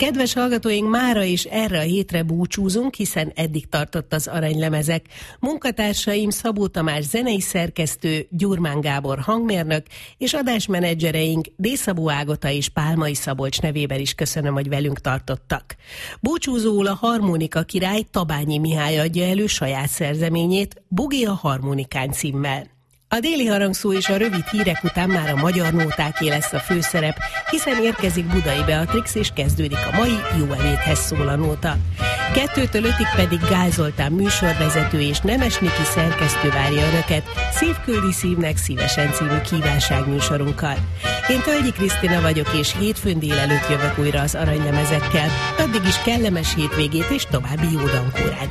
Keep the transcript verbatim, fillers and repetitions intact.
Kedves hallgatóink, mára is erre a hétre búcsúzunk, hiszen eddig tartott az aranylemezek. Munkatársaim Szabó Tamás zenei szerkesztő, Gyurmán Gábor hangmérnök, és adásmenedzsereink D. Szabó Ágota és Pálmai Szabolcs nevében is köszönöm, hogy velünk tartottak. Búcsúzóul a harmonika király Tabányi Mihály adja elő saját szerzeményét, Bugi a harmonikán címmel. A déli harangszó és a rövid hírek után már a magyar nótáké lesz a főszerep, hiszen érkezik Budai Beatrix és kezdődik a mai Jó evéthez szól a nóta. Kettőtől ötig pedig Gál Zoltán műsorvezető és Nemes Niki szerkesztő várja önöket Szívküldi szívnek szívesen című kívánságműsorunkkal. Én Tölgyi Krisztina vagyok, és hétfőn délelőtt jövök újra az aranylemezekkel. Addig is kellemes hétvégét és további jó dankórádiót.